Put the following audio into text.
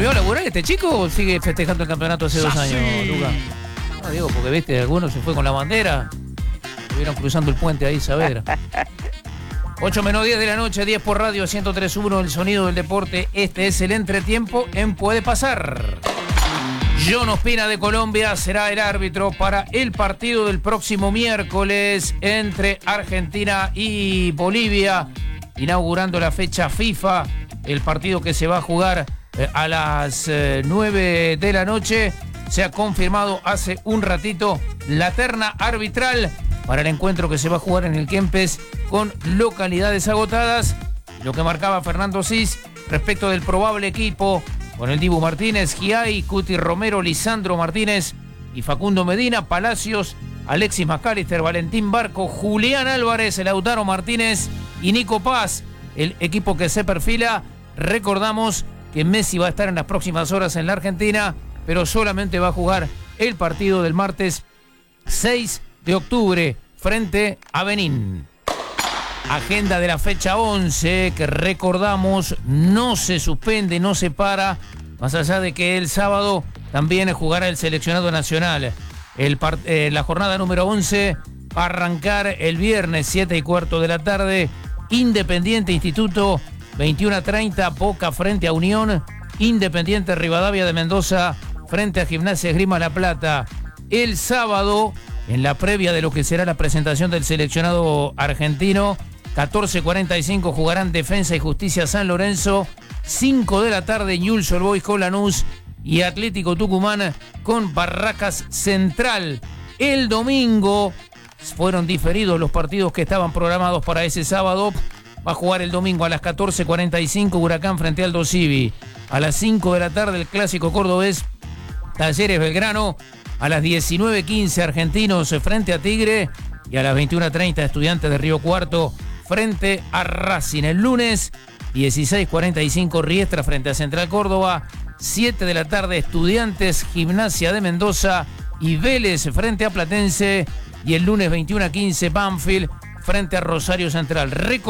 ¿Volvió a laburar este chico o sigue festejando el campeonato hace 2 años, Lucas? No, digo, porque viste, algunos se fue con la bandera. Estuvieron cruzando el puente ahí, saber. 8 menos 10 de la noche, 10 por radio, 103.1, el sonido del deporte. Este es el entretiempo en Puede Pasar. John Ospina de Colombia será el árbitro para el partido del próximo miércoles entre Argentina y Bolivia, inaugurando la fecha FIFA, el partido que se va a jugar a las 9 de la noche. Se ha confirmado hace un ratito la terna arbitral para el encuentro que se va a jugar en el Kempes con localidades agotadas. Lo que marcaba Fernando Cis respecto del probable equipo con el Dibu Martínez, Giai, Cuti Romero, Lisandro Martínez y Facundo Medina, Palacios, Alexis McAllister, Valentín Barco, Julián Álvarez, Lautaro Martínez y Nico Paz. El equipo que se perfila, recordamos que Messi va a estar en las próximas horas en la Argentina, pero solamente va a jugar el partido del martes 6 de octubre frente a Benín. Agenda de la fecha 11, que recordamos no se suspende, no se para, más allá de que el sábado también jugará el seleccionado nacional. La jornada número 11 va a arrancar el viernes 7:15 de la tarde. Independiente Instituto, 21:30, Boca frente a Unión. Independiente Rivadavia de Mendoza frente a Gimnasia Esgrima La Plata. El sábado, en la previa de lo que será la presentación del seleccionado argentino, 14:45 jugarán Defensa y Justicia San Lorenzo. 5 de la tarde, Newell's Old Boys con Lanús y Atlético Tucumán con Barracas Central. El domingo fueron diferidos los partidos que estaban programados para ese sábado. Va a jugar el domingo a las 14:45 Huracán frente a Aldo Civi. A las 5 de la tarde el clásico cordobés Talleres Belgrano. A las 19:15 Argentinos frente a Tigre. Y a las 21:30 Estudiantes de Río Cuarto frente a Racing. El lunes 16:45 Riestra frente a Central Córdoba. 7 de la tarde Estudiantes, Gimnasia de Mendoza y Vélez frente a Platense. Y el lunes 21:15 Banfield frente a Rosario Central.